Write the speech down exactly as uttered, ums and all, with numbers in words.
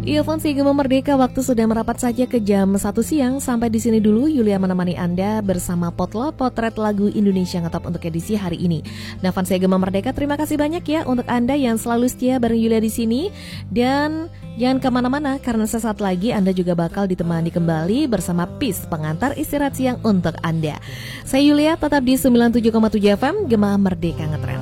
Iya, Fonsi Gema Merdeka, waktu sudah merapat saja ke jam satu siang. Sampai di sini dulu Yulia menemani Anda bersama Potlot Potret Lagu Indonesia Ngetop untuk edisi hari ini. Nah, Fonsi Gema Merdeka, terima kasih banyak ya untuk Anda yang selalu setia bareng Yulia di sini. Dan jangan kemana-mana karena sesaat lagi Anda juga bakal ditemani kembali bersama Pis, pengantar istirahat siang untuk Anda. Saya Yulia, tetap di sembilan puluh tujuh koma tujuh F M Gema Merdeka Ngetrend.